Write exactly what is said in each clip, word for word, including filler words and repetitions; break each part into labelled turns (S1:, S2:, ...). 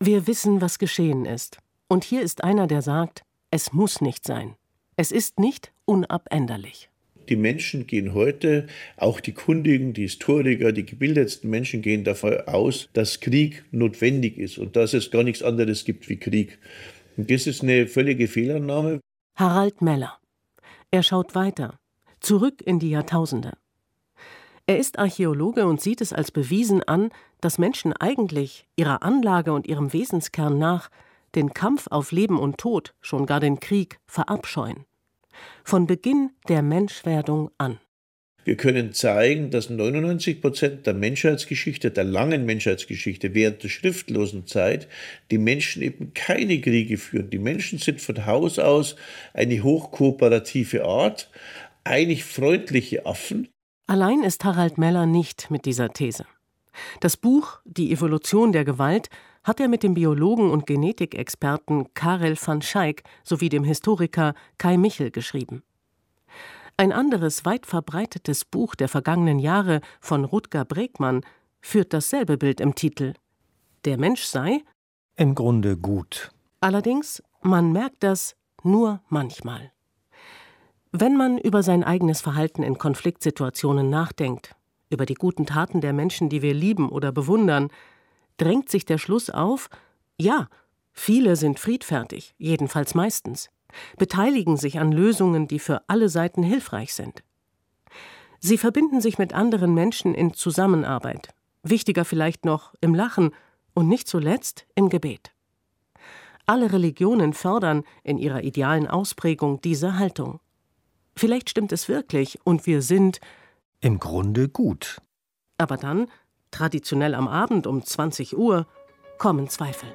S1: Wir wissen, was geschehen ist. Und hier ist einer, der sagt, es muss nicht sein. Es ist nicht unabänderlich.
S2: Die Menschen gehen heute, auch die Kundigen, die Historiker, die gebildetsten Menschen gehen davon aus, dass Krieg notwendig ist und dass es gar nichts anderes gibt wie Krieg. Und das ist eine völlige Fehlannahme.
S1: Harald Meller. Er schaut weiter, zurück in die Jahrtausende. Er ist Archäologe und sieht es als bewiesen an, dass Menschen eigentlich ihrer Anlage und ihrem Wesenskern nach den Kampf auf Leben und Tod, schon gar den Krieg, verabscheuen. Von Beginn der Menschwerdung an.
S2: Wir können zeigen, dass neunundneunzig Prozent der Menschheitsgeschichte, der langen Menschheitsgeschichte, während der schriftlosen Zeit, die Menschen eben keine Kriege führen. Die Menschen sind von Haus aus eine hochkooperative Art, eigentlich freundliche Affen.
S1: Allein ist Harald Meller nicht mit dieser These. Das Buch »Die Evolution der Gewalt« hat er mit dem Biologen und Genetikexperten Karel van Schaik sowie dem Historiker Kai Michel geschrieben. Ein anderes weit verbreitetes Buch der vergangenen Jahre von Rutger Bregmann führt dasselbe Bild im Titel. Der Mensch sei
S3: im Grunde gut.
S1: Allerdings, man merkt das nur manchmal. Wenn man über sein eigenes Verhalten in Konfliktsituationen nachdenkt, über die guten Taten der Menschen, die wir lieben oder bewundern, drängt sich der Schluss auf, ja, viele sind friedfertig, jedenfalls meistens, beteiligen sich an Lösungen, die für alle Seiten hilfreich sind. Sie verbinden sich mit anderen Menschen in Zusammenarbeit, wichtiger vielleicht noch im Lachen und nicht zuletzt im Gebet. Alle Religionen fördern in ihrer idealen Ausprägung diese Haltung. Vielleicht stimmt es wirklich und wir sind
S3: im Grunde gut.
S1: Aber dann, traditionell am Abend um zwanzig Uhr, kommen Zweifel.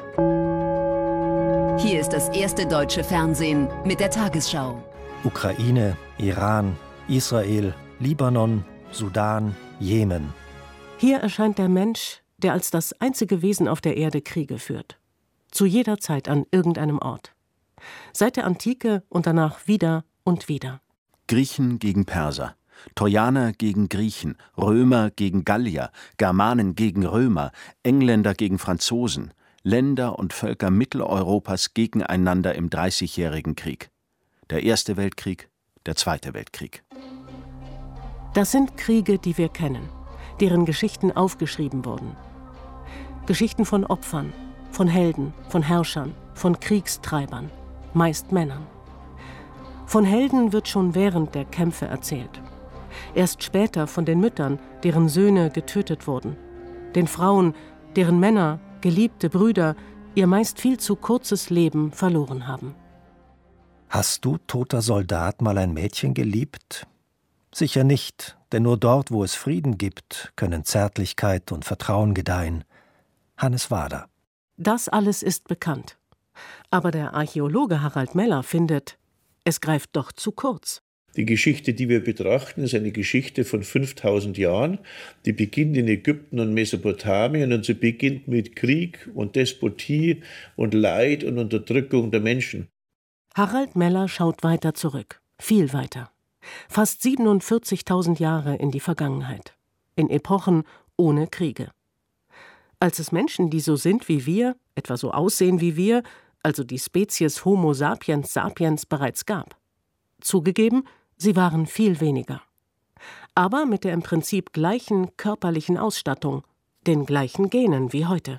S4: Hier ist das erste deutsche Fernsehen mit der Tagesschau.
S3: Ukraine, Iran, Israel, Libanon, Sudan, Jemen.
S1: Hier erscheint der Mensch, der als das einzige Wesen auf der Erde Kriege führt. Zu jeder Zeit an irgendeinem Ort. Seit der Antike und danach wieder und wieder.
S5: Griechen gegen Perser, Trojaner gegen Griechen, Römer gegen Gallier, Germanen gegen Römer, Engländer gegen Franzosen, Länder und Völker Mitteleuropas gegeneinander im Dreißigjährigen Krieg. Der Erste Weltkrieg, der Zweite Weltkrieg.
S1: Das sind Kriege, die wir kennen, deren Geschichten aufgeschrieben wurden. Geschichten von Opfern, von Helden, von Herrschern, von Kriegstreibern, meist Männern. Von Helden wird schon während der Kämpfe erzählt. Erst später von den Müttern, deren Söhne getötet wurden. Den Frauen, deren Männer, geliebte Brüder, ihr meist viel zu kurzes Leben verloren haben.
S3: Hast du, toter Soldat, mal ein Mädchen geliebt? Sicher nicht, denn nur dort, wo es Frieden gibt, können Zärtlichkeit und Vertrauen gedeihen. Hannes Wader.
S1: Das alles ist bekannt. Aber der Archäologe Harald Meller findet, es greift doch zu kurz.
S2: Die Geschichte, die wir betrachten, ist eine Geschichte von fünftausend Jahren. Die beginnt in Ägypten und Mesopotamien und sie beginnt mit Krieg und Despotie und Leid und Unterdrückung der Menschen.
S1: Harald Meller schaut weiter zurück, viel weiter. Fast siebenundvierzigtausend Jahre in die Vergangenheit. In Epochen ohne Kriege. Als es Menschen, die so sind wie wir, etwa so aussehen wie wir, also die Spezies Homo sapiens sapiens bereits gab. Zugegeben, sie waren viel weniger. Aber mit der im Prinzip gleichen körperlichen Ausstattung, den gleichen Genen wie heute.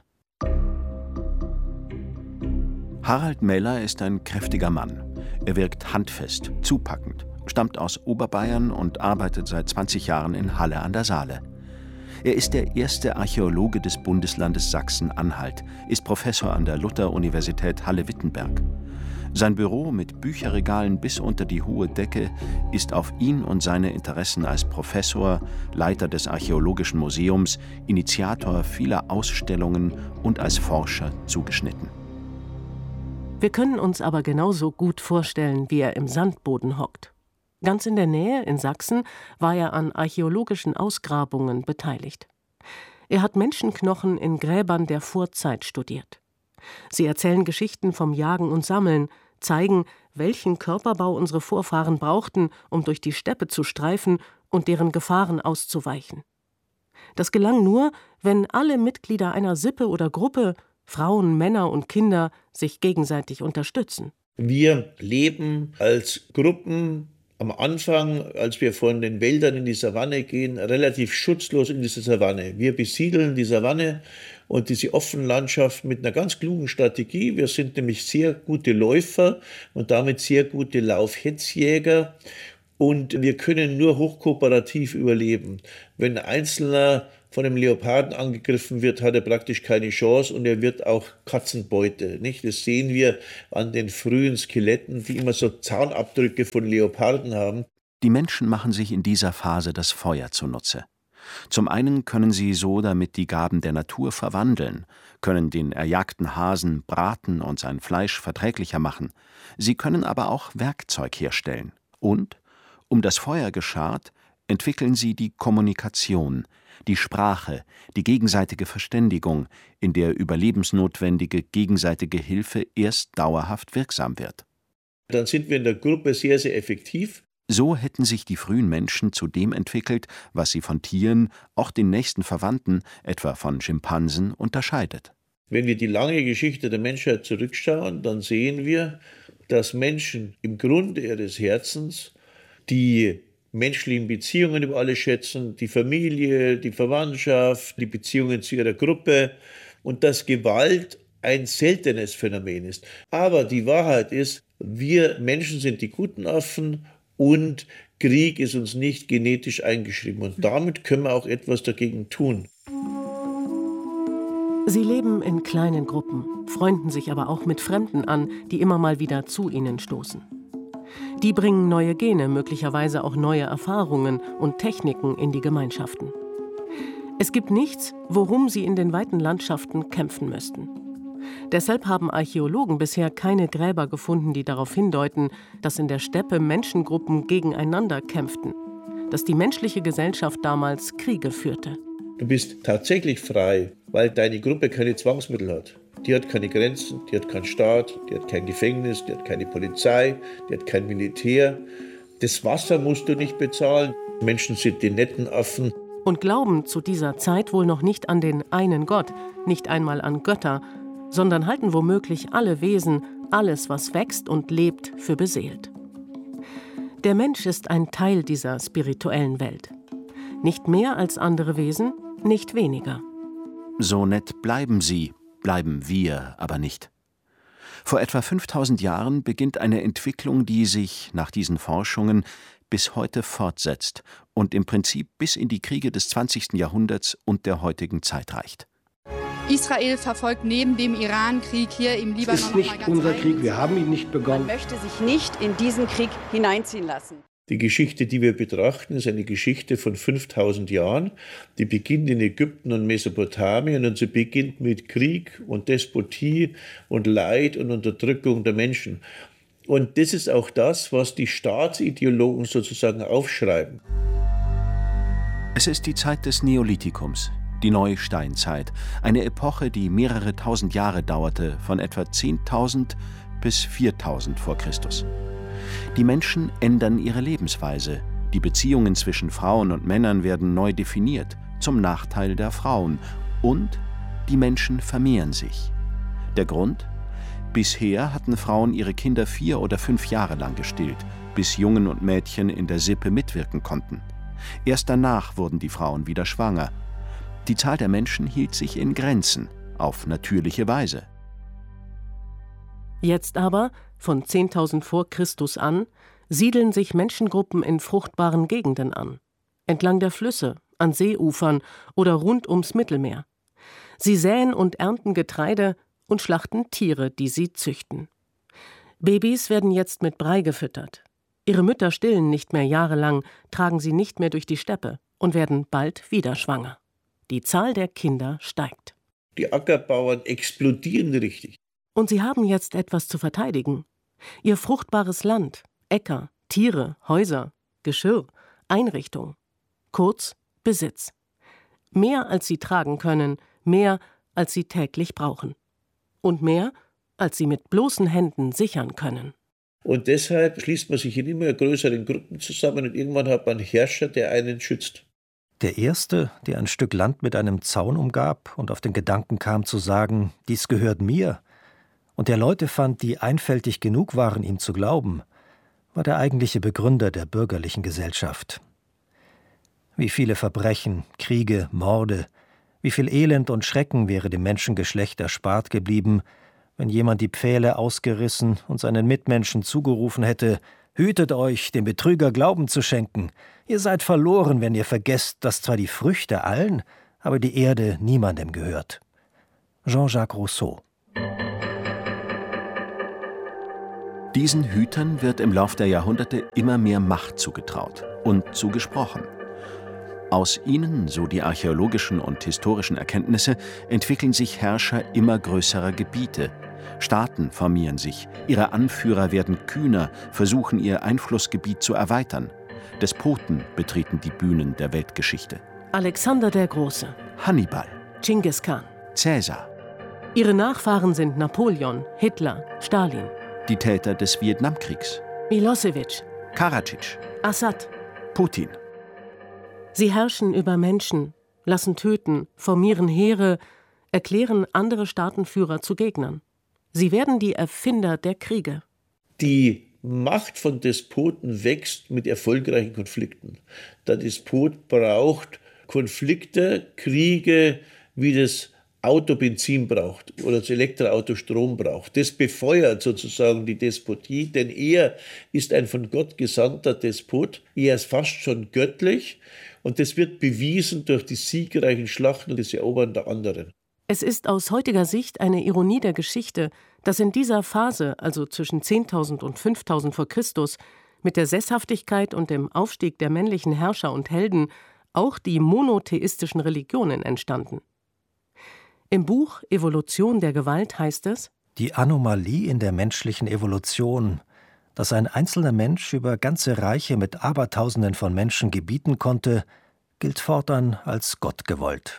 S5: Harald Meller ist ein kräftiger Mann. Er wirkt handfest, zupackend, stammt aus Oberbayern und arbeitet seit zwanzig Jahren in Halle an der Saale. Er ist der erste Archäologe des Bundeslandes Sachsen-Anhalt, ist Professor an der Luther-Universität Halle-Wittenberg. Sein Büro mit Bücherregalen bis unter die hohe Decke ist auf ihn und seine Interessen als Professor, Leiter des Archäologischen Museums, Initiator vieler Ausstellungen und als Forscher zugeschnitten.
S1: Wir können uns aber genauso gut vorstellen, wie er im Sandboden hockt. Ganz in der Nähe, in Sachsen, war er an archäologischen Ausgrabungen beteiligt. Er hat Menschenknochen in Gräbern der Vorzeit studiert. Sie erzählen Geschichten vom Jagen und Sammeln, zeigen, welchen Körperbau unsere Vorfahren brauchten, um durch die Steppe zu streifen und deren Gefahren auszuweichen. Das gelang nur, wenn alle Mitglieder einer Sippe oder Gruppe Frauen, Männer und Kinder sich gegenseitig unterstützen.
S2: Wir leben als Gruppen am Anfang, als wir von den Wäldern in die Savanne gehen, relativ schutzlos in diese Savanne. Wir besiedeln die Savanne und diese offenen Landschaften mit einer ganz klugen Strategie. Wir sind nämlich sehr gute Läufer und damit sehr gute Laufhetzjäger. Und wir können nur hochkooperativ überleben. Wenn ein Einzelner von einem Leoparden angegriffen wird, hat er praktisch keine Chance und er wird auch Katzenbeute. Nicht? Das sehen wir an den frühen Skeletten, die immer so Zahnabdrücke von Leoparden haben.
S5: Die Menschen machen sich in dieser Phase das Feuer zunutze. Zum einen können sie so damit die Gaben der Natur verwandeln, können den erjagten Hasen braten und sein Fleisch verträglicher machen. Sie können aber auch Werkzeug herstellen. Und, um das Feuer geschart, entwickeln sie die Kommunikation, die Sprache, die gegenseitige Verständigung, in der überlebensnotwendige gegenseitige Hilfe erst dauerhaft wirksam wird.
S2: Dann sind wir in der Gruppe sehr, sehr effektiv.
S5: So hätten sich die frühen Menschen zu dem entwickelt, was sie von Tieren, auch den nächsten Verwandten, etwa von Schimpansen, unterscheidet.
S2: Wenn wir die lange Geschichte der Menschheit zurückschauen, dann sehen wir, dass Menschen im Grunde ihres Herzens die menschlichen Beziehungen über alles schätzen, die Familie, die Verwandtschaft, die Beziehungen zu ihrer Gruppe und dass Gewalt ein seltenes Phänomen ist. Aber die Wahrheit ist, wir Menschen sind die guten Affen und Krieg ist uns nicht genetisch eingeschrieben und damit können wir auch etwas dagegen tun.
S1: Sie leben in kleinen Gruppen, freunden sich aber auch mit Fremden an, die immer mal wieder zu ihnen stoßen. Die bringen neue Gene, möglicherweise auch neue Erfahrungen und Techniken in die Gemeinschaften. Es gibt nichts, worum sie in den weiten Landschaften kämpfen müssten. Deshalb haben Archäologen bisher keine Gräber gefunden, die darauf hindeuten, dass in der Steppe Menschengruppen gegeneinander kämpften, dass die menschliche Gesellschaft damals Kriege führte.
S2: Du bist tatsächlich frei, weil deine Gruppe keine Zwangsmittel hat. Die hat keine Grenzen, die hat keinen Staat, die hat kein Gefängnis, die hat keine Polizei, die hat kein Militär. Das Wasser musst du nicht bezahlen. Menschen sind die netten Affen.
S1: Und glauben zu dieser Zeit wohl noch nicht an den einen Gott, nicht einmal an Götter, sondern halten womöglich alle Wesen, alles, was wächst und lebt, für beseelt. Der Mensch ist ein Teil dieser spirituellen Welt. Nicht mehr als andere Wesen, nicht weniger.
S5: So nett bleiben sie, bleiben wir aber nicht. Vor etwa fünftausend Jahren beginnt eine Entwicklung, die sich, nach diesen Forschungen, bis heute fortsetzt und im Prinzip bis in die Kriege des zwanzigsten Jahrhunderts und der heutigen Zeit reicht.
S6: Israel verfolgt neben dem Iran-Krieg hier im Libanon.
S7: Es ist nicht unser Krieg, wir haben ihn nicht begonnen.
S8: Man möchte sich nicht in diesen Krieg hineinziehen lassen.
S2: Die Geschichte, die wir betrachten, ist eine Geschichte von fünftausend Jahren. Die beginnt in Ägypten und Mesopotamien und sie beginnt mit Krieg und Despotie und Leid und Unterdrückung der Menschen. Und das ist auch das, was die Staatsideologen sozusagen aufschreiben.
S5: Es ist die Zeit des Neolithikums, die Neusteinzeit, eine Epoche, die mehrere tausend Jahre dauerte, von etwa zehntausend bis viertausend vor Christus. Die Menschen ändern ihre Lebensweise. Die Beziehungen zwischen Frauen und Männern werden neu definiert, zum Nachteil der Frauen. Und die Menschen vermehren sich. Der Grund? Bisher hatten Frauen ihre Kinder vier oder fünf Jahre lang gestillt, bis Jungen und Mädchen in der Sippe mitwirken konnten. Erst danach wurden die Frauen wieder schwanger. Die Zahl der Menschen hielt sich in Grenzen, auf natürliche Weise.
S1: Jetzt aber, von zehntausend vor Christus an, siedeln sich Menschengruppen in fruchtbaren Gegenden an. Entlang der Flüsse, an Seeufern oder rund ums Mittelmeer. Sie säen und ernten Getreide und schlachten Tiere, die sie züchten. Babys werden jetzt mit Brei gefüttert. Ihre Mütter stillen nicht mehr jahrelang, tragen sie nicht mehr durch die Steppe und werden bald wieder schwanger. Die Zahl der Kinder steigt.
S2: Die Ackerbauern explodieren richtig.
S1: Und sie haben jetzt etwas zu verteidigen. Ihr fruchtbares Land, Äcker, Tiere, Häuser, Geschirr, Einrichtung. Kurz Besitz. Mehr als sie tragen können, mehr als sie täglich brauchen. Und mehr als sie mit bloßen Händen sichern können.
S2: Und deshalb schließt man sich in immer größeren Gruppen zusammen und irgendwann hat man einen Herrscher, der einen schützt.
S3: Der Erste, der ein Stück Land mit einem Zaun umgab und auf den Gedanken kam zu sagen, dies gehört mir, und der Leute fand, die einfältig genug waren, ihm zu glauben, war der eigentliche Begründer der bürgerlichen Gesellschaft. Wie viele Verbrechen, Kriege, Morde, wie viel Elend und Schrecken wäre dem Menschengeschlecht erspart geblieben, wenn jemand die Pfähle ausgerissen und seinen Mitmenschen zugerufen hätte: Hütet euch, dem Betrüger Glauben zu schenken. Ihr seid verloren, wenn ihr vergesst, dass zwar die Früchte allen, aber die Erde niemandem gehört. Jean-Jacques Rousseau.
S5: Diesen Hütern wird im Lauf der Jahrhunderte immer mehr Macht zugetraut und zugesprochen. Aus ihnen, so die archäologischen und historischen Erkenntnisse, entwickeln sich Herrscher immer größerer Gebiete. Staaten formieren sich, ihre Anführer werden kühner, versuchen ihr Einflussgebiet zu erweitern. Despoten betreten die Bühnen der Weltgeschichte.
S1: Alexander der Große,
S5: Hannibal,
S1: Genghis Khan,
S5: Cäsar.
S1: Ihre Nachfahren sind Napoleon, Hitler, Stalin.
S5: Die Täter des Vietnamkriegs.
S1: Milosevic,
S5: Karadzic,
S1: Assad.
S5: Putin.
S1: Sie herrschen über Menschen, lassen töten, formieren Heere, erklären andere Staatenführer zu Gegnern. Sie werden die Erfinder der Kriege.
S2: Die Macht von Despoten wächst mit erfolgreichen Konflikten. Der Despot braucht Konflikte, Kriege, wie das Auto Benzin braucht oder das Elektroauto Strom braucht. Das befeuert sozusagen die Despotie, denn er ist ein von Gott gesandter Despot. Er ist fast schon göttlich und das wird bewiesen durch die siegreichen Schlachten und das Erobern der anderen.
S1: Es ist aus heutiger Sicht eine Ironie der Geschichte, dass in dieser Phase, also zwischen zehntausend und fünftausend vor Christus, mit der Sesshaftigkeit und dem Aufstieg der männlichen Herrscher und Helden auch die monotheistischen Religionen entstanden. Im Buch Evolution der Gewalt heißt es:
S3: Die Anomalie in der menschlichen Evolution, dass ein einzelner Mensch über ganze Reiche mit Abertausenden von Menschen gebieten konnte, gilt fortan als Gott gewollt.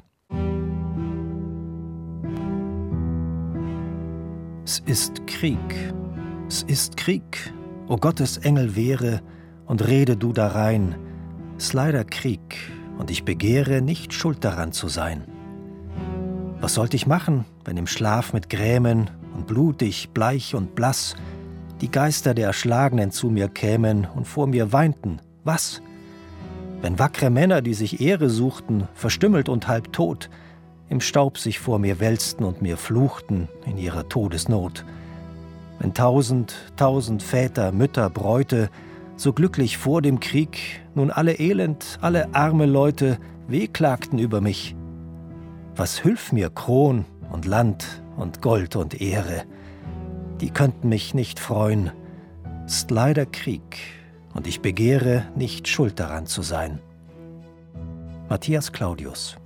S3: Es ist Krieg, es ist Krieg, o Gottes Engel wehre, und rede du darein, es leider Krieg, und ich begehre, nicht schuld daran zu sein. Was sollt ich machen, wenn im Schlaf mit Grämen und blutig, bleich und blass die Geister der Erschlagenen zu mir kämen und vor mir weinten? Was? Wenn wackre Männer, die sich Ehre suchten, verstümmelt und halb tot, im Staub sich vor mir wälzten und mir fluchten in ihrer Todesnot. Wenn tausend, tausend Väter, Mütter, Bräute, so glücklich vor dem Krieg, nun alle elend, alle arme Leute wehklagten über mich. Was hülf mir Kron und Land und Gold und Ehre? Die könnten mich nicht freuen. Ist leider Krieg, und ich begehre, nicht schuld daran zu sein. Matthias Claudius.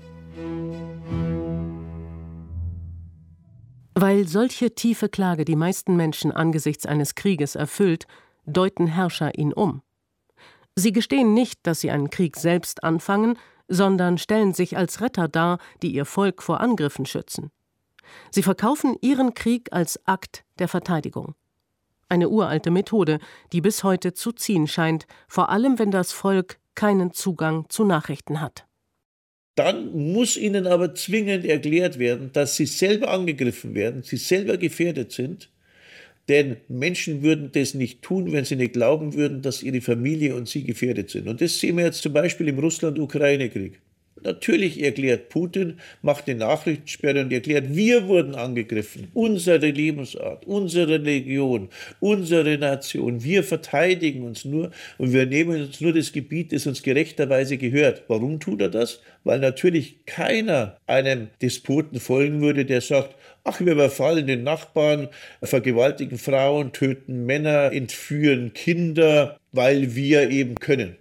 S1: Weil solche tiefe Klage die meisten Menschen angesichts eines Krieges erfüllt, deuten Herrscher ihn um. Sie gestehen nicht, dass sie einen Krieg selbst anfangen, sondern stellen sich als Retter dar, die ihr Volk vor Angriffen schützen. Sie verkaufen ihren Krieg als Akt der Verteidigung. Eine uralte Methode, die bis heute zu ziehen scheint, vor allem wenn das Volk keinen Zugang zu Nachrichten hat.
S2: Dann muss ihnen aber zwingend erklärt werden, dass sie selber angegriffen werden, sie selber gefährdet sind. Denn Menschen würden das nicht tun, wenn sie nicht glauben würden, dass ihre Familie und sie gefährdet sind. Und das sehen wir jetzt zum Beispiel im Russland-Ukraine-Krieg. Natürlich erklärt Putin, macht eine Nachrichtensperre und erklärt, wir wurden angegriffen. Unsere Lebensart, unsere Religion, unsere Nation. Wir verteidigen uns nur und wir nehmen uns nur das Gebiet, das uns gerechterweise gehört. Warum tut er das? Weil natürlich keiner einem Despoten folgen würde, der sagt, ach, wir überfallen den Nachbarn, vergewaltigen Frauen, töten Männer, entführen Kinder, weil wir eben können.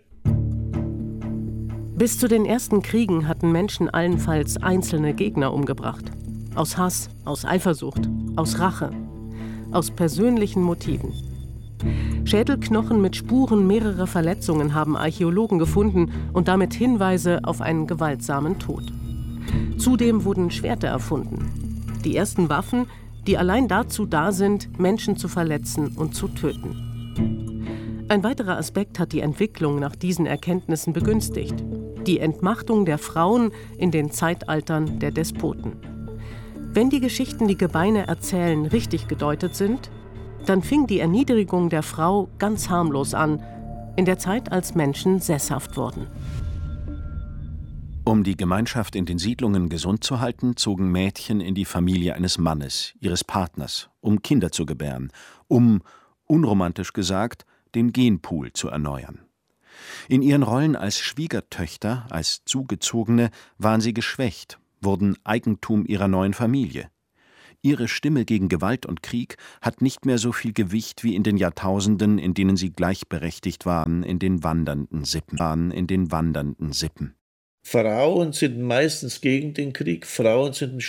S1: Bis zu den ersten Kriegen hatten Menschen allenfalls einzelne Gegner umgebracht. Aus Hass, aus Eifersucht, aus Rache, aus persönlichen Motiven. Schädelknochen mit Spuren mehrerer Verletzungen haben Archäologen gefunden und damit Hinweise auf einen gewaltsamen Tod. Zudem wurden Schwerter erfunden. Die ersten Waffen, die allein dazu da sind, Menschen zu verletzen und zu töten. Ein weiterer Aspekt hat die Entwicklung nach diesen Erkenntnissen begünstigt. Die Entmachtung der Frauen in den Zeitaltern der Despoten. Wenn die Geschichten, die Gebeine erzählen, richtig gedeutet sind, dann fing die Erniedrigung der Frau ganz harmlos an, in der Zeit, als Menschen sesshaft wurden.
S5: Um die Gemeinschaft in den Siedlungen gesund zu halten, zogen Mädchen in die Familie eines Mannes, ihres Partners, um Kinder zu gebären, um, unromantisch gesagt, den Genpool zu erneuern. In ihren Rollen als Schwiegertöchter, als Zugezogene, waren sie geschwächt, wurden Eigentum ihrer neuen Familie. Ihre Stimme gegen Gewalt und Krieg hat nicht mehr so viel Gewicht wie in den Jahrtausenden, in denen sie gleichberechtigt waren in den wandernden Sippen. Waren in den wandernden Sippen.
S2: Frauen sind meistens gegen den Krieg, Frauen sind ein